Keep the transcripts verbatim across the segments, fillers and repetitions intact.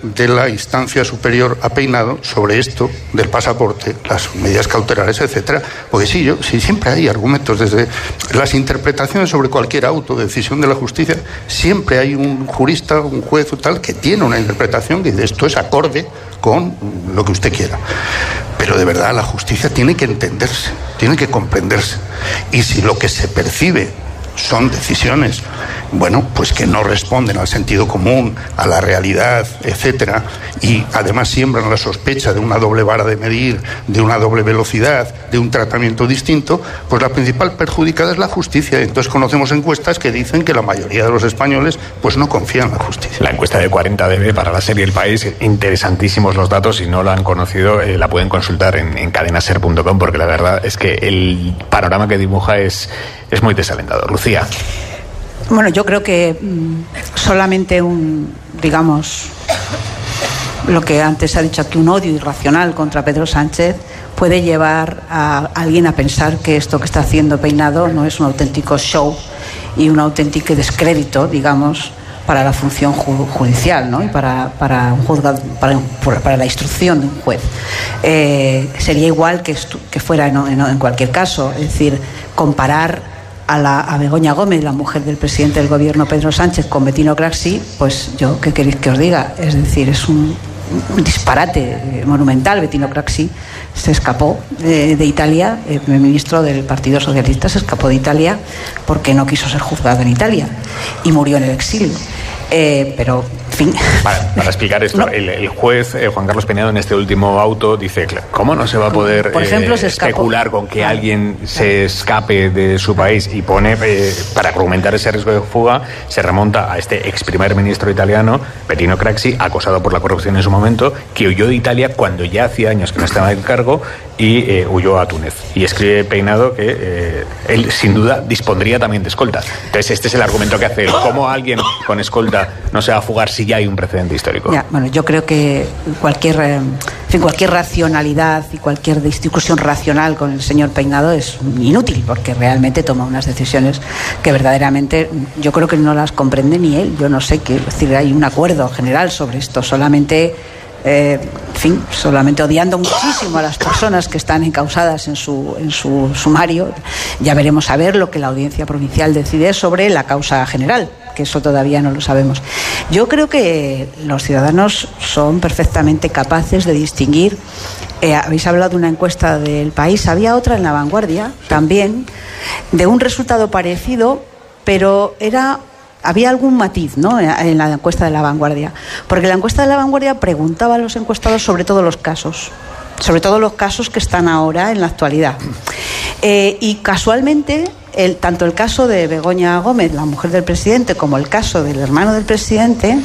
de la instancia superior a Peinado sobre esto del pasaporte, las medidas cautelares, etcétera. Porque sí, yo, sí, siempre hay argumentos desde las interpretaciones sobre cualquier auto de decisión de la justicia, siempre hay un jurista, un juez o tal, que tiene una interpretación que dice esto es acorde con lo que usted quiera. Pero de verdad la justicia tiene que entenderse, tiene que comprenderse. Y si lo que se percibe son decisiones, bueno, pues que no responden al sentido común, a la realidad, etcétera, y además siembran la sospecha de una doble vara de medir, de una doble velocidad, de un tratamiento distinto, pues la principal perjudicada es la justicia. Entonces conocemos encuestas que dicen que la mayoría de los españoles pues no confían en la justicia. La encuesta de cuarenta D B para la serie El País, interesantísimos los datos, si no la han conocido eh, la pueden consultar en, en cadenaser punto com, porque la verdad es que el panorama que dibuja es, es muy desalentador. Lucía. Bueno, yo creo que mmm, solamente un, digamos, lo que antes se ha dicho aquí, un odio irracional contra Pedro Sánchez puede llevar a alguien a pensar que esto que está haciendo Peinado no es un auténtico show y un auténtico descrédito, digamos, para la función ju- judicial, ¿no? Y para, para un juzgado, para, para la instrucción de un juez. Eh, sería igual que, estu- que fuera en, en, en cualquier caso, es decir, comparar a, la, a Begoña Gómez, la mujer del presidente del gobierno Pedro Sánchez, con Bettino Craxi, pues yo, ¿qué queréis que os diga? Es decir, es un, un disparate monumental. Bettino Craxi se escapó de, de Italia, el primer ministro del Partido Socialista se escapó de Italia porque no quiso ser juzgado en Italia y murió en el exilio. Eh, pero, en fin. Para, para explicar esto, no. el, el juez eh, Juan Carlos Peinado en este último auto dice, ¿cómo no se va a poder Por ejemplo, eh, se especular con que alguien se escape de su país? Y pone, eh, para argumentar ese riesgo de fuga, se remonta a este ex primer ministro italiano, Bettino Craxi, acosado por la corrupción en su momento, que huyó de Italia cuando ya hacía años que no estaba en cargo y eh, huyó a Túnez. Y escribe Peinado que eh, él, sin duda, dispondría también de escolta. Entonces, este es el argumento que hace él. ¿Cómo alguien con escolta no se va a fugar si ya hay un precedente histórico? Ya, bueno, yo creo que cualquier, eh, en fin, cualquier racionalidad y cualquier discusión racional con el señor Peinado es inútil, porque realmente toma unas decisiones que verdaderamente yo creo que no las comprende ni él. Yo no sé qué, es decir, hay un acuerdo general sobre esto, solamente Eh, en fin, solamente odiando muchísimo a las personas que están encausadas en su, en su sumario. Ya veremos a ver lo que la audiencia provincial decide sobre la causa general, que eso todavía no lo sabemos. Yo creo que los ciudadanos son perfectamente capaces de distinguir. Eh, habéis hablado de una encuesta del País, había otra en La Vanguardia también, de un resultado parecido, pero era... había algún matiz, ¿no?, en la encuesta de La Vanguardia, porque la encuesta de La Vanguardia preguntaba a los encuestados sobre todos los casos, sobre todos los casos que están ahora en la actualidad. Eh, y casualmente, el, tanto el caso de Begoña Gómez, la mujer del presidente, como el caso del hermano del presidente,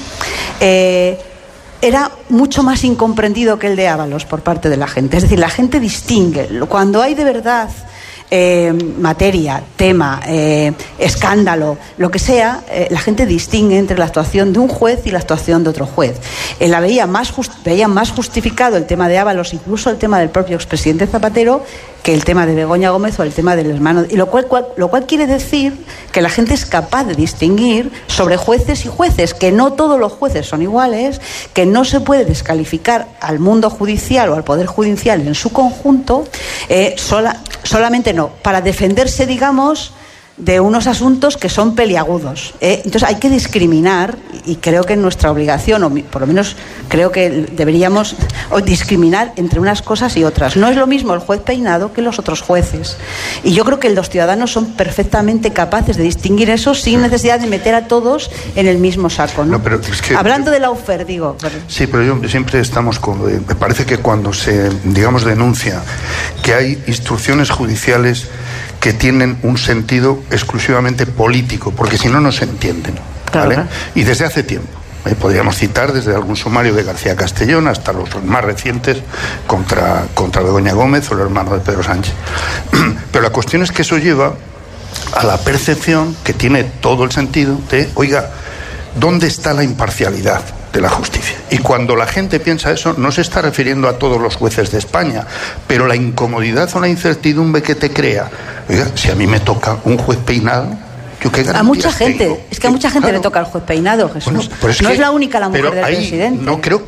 eh, era mucho más incomprendido que el de Ábalos por parte de la gente. Es decir, la gente distingue. Cuando hay de verdad Eh, materia, tema, eh, escándalo, lo que sea, eh, la gente distingue entre la actuación de un juez y la actuación de otro juez. Eh, la veía más just, veía más justificado el tema de Ábalos, incluso el tema del propio expresidente Zapatero, que el tema de Begoña Gómez o el tema del hermano. Y lo cual, cual, lo cual quiere decir que la gente es capaz de distinguir sobre jueces y jueces, que no todos los jueces son iguales, que no se puede descalificar al mundo judicial o al poder judicial en su conjunto, eh, sola, solamente no, para defenderse, digamos, de unos asuntos que son peliagudos. ¿eh? Entonces hay que discriminar, y creo que es nuestra obligación, o por lo menos creo que deberíamos discriminar entre unas cosas y otras. No es lo mismo el juez Peinado que los otros jueces. Y yo creo que los ciudadanos son perfectamente capaces de distinguir eso sin necesidad de meter a todos en el mismo saco, ¿no? No, pero es que, hablando de Lawfare, digo. Pero... Sí, pero yo siempre estamos con... Me parece que cuando se, digamos, denuncia que hay instrucciones judiciales que tienen un sentido exclusivamente político, porque si no, no se entienden, ¿vale? Claro. Y desde hace tiempo. Eh, podríamos citar desde algún sumario de García Castellón hasta los más recientes contra, contra Begoña Gómez o el hermano de Pedro Sánchez. Pero la cuestión es que eso lleva a la percepción, que tiene todo el sentido, de, oiga, ¿dónde está la imparcialidad de la justicia? Y cuando la gente piensa eso, no se está refiriendo a todos los jueces de España, pero la incomodidad o la incertidumbre que te crea, oiga, si a mí me toca un juez Peinado, ¿yo qué garantías a mucha gente, tengo? es que a mucha gente claro. le toca al juez Peinado, Jesús. Bueno, es no que, es la única la mujer del ahí presidente. No creo